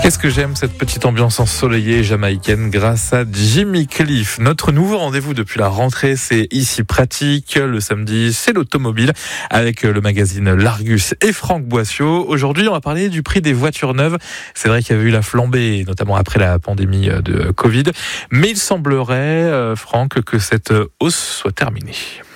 Qu'est-ce que j'aime cette petite ambiance ensoleillée jamaïcaine grâce à Jimmy Cliff. Notre nouveau rendez-vous depuis la rentrée, c'est Ici Pratique. Le samedi, c'est l'automobile avec le magazine L'Argus et Franck Boissiau. Aujourd'hui, on va parler du prix des voitures neuves. C'est vrai qu'il y avait eu la flambée, notamment après la pandémie de Covid. Mais il semblerait, Franck, que cette hausse soit terminée.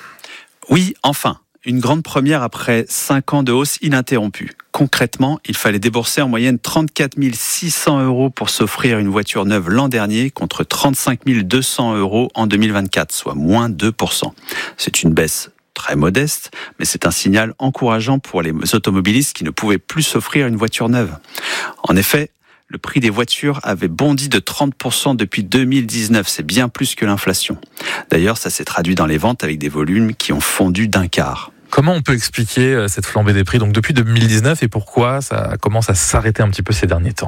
Oui, enfin. Une grande première après 5 ans de hausse ininterrompue. Concrètement, il fallait débourser en moyenne 34 600 € pour s'offrir une voiture neuve l'an dernier contre 35 200 € en 2024, soit moins 2%. C'est une baisse très modeste, mais c'est un signal encourageant pour les automobilistes qui ne pouvaient plus s'offrir une voiture neuve. En effet, le prix des voitures avait bondi de 30% depuis 2019. C'est bien plus que l'inflation. D'ailleurs, ça s'est traduit dans les ventes avec des volumes qui ont fondu d'un quart. Comment on peut expliquer cette flambée des prix donc depuis 2019 et pourquoi ça commence à s'arrêter un petit peu ces derniers temps ?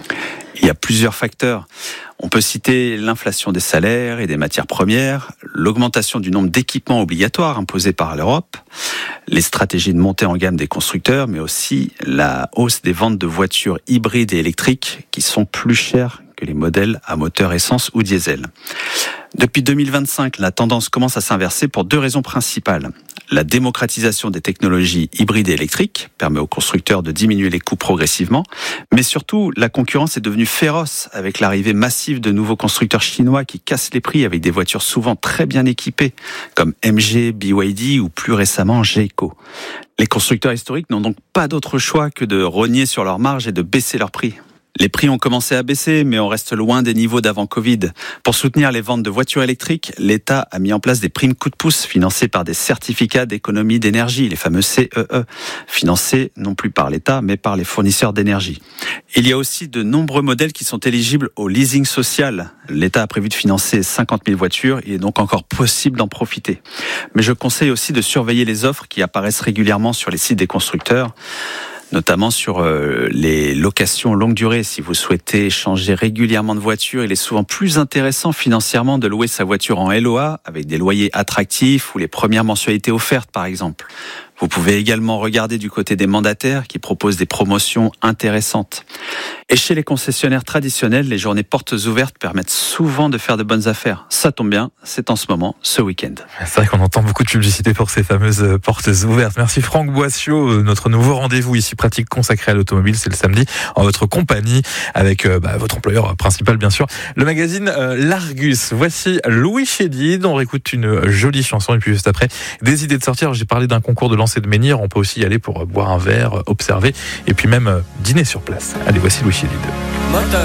Il y a plusieurs facteurs. On peut citer l'inflation des salaires et des matières premières, l'augmentation du nombre d'équipements obligatoires imposés par l'Europe, les stratégies de montée en gamme des constructeurs, mais aussi la hausse des ventes de voitures hybrides et électriques qui sont plus chères que les modèles à moteur essence ou diesel. Depuis 2025, la tendance commence à s'inverser pour 2 raisons principales. La démocratisation des technologies hybrides et électriques permet aux constructeurs de diminuer les coûts progressivement, mais surtout, la concurrence est devenue féroce avec l'arrivée massive de nouveaux constructeurs chinois qui cassent les prix avec des voitures souvent très bien équipées, comme MG, BYD ou plus récemment Jayco. Les constructeurs historiques n'ont donc pas d'autre choix que de rogner sur leurs marges et de baisser leurs prix. Les prix ont commencé à baisser, mais on reste loin des niveaux d'avant Covid. Pour soutenir les ventes de voitures électriques, l'État a mis en place des primes coup de pouce financées par des certificats d'économie d'énergie, les fameux CEE, financés non plus par l'État, mais par les fournisseurs d'énergie. Il y a aussi de nombreux modèles qui sont éligibles au leasing social. L'État a prévu de financer 50 000 voitures, il est donc encore possible d'en profiter. Mais je conseille aussi de surveiller les offres qui apparaissent régulièrement sur les sites des constructeurs, notamment sur les locations longue durée. Si vous souhaitez changer régulièrement de voiture, il est souvent plus intéressant financièrement de louer sa voiture en LOA avec des loyers attractifs ou les premières mensualités offertes par exemple. Vous pouvez également regarder du côté des mandataires qui proposent des promotions intéressantes. Et chez les concessionnaires traditionnels, les journées portes ouvertes permettent souvent de faire de bonnes affaires. Ça tombe bien, c'est en ce moment, ce week-end. C'est vrai qu'on entend beaucoup de publicité pour ces fameuses portes ouvertes. Merci Franck Boissiau. Notre nouveau rendez-vous Ici Pratique consacré à l'automobile, c'est le samedi en votre compagnie avec votre employeur principal bien sûr. Le magazine L'Argus. Voici Louis Chédid. On réécoute une jolie chanson et puis juste après, des idées de sortir. J'ai parlé d'un concours de lancer de menhir. On peut aussi y aller pour boire un verre, observer et puis même dîner sur place. Allez, voici Louis Chédid.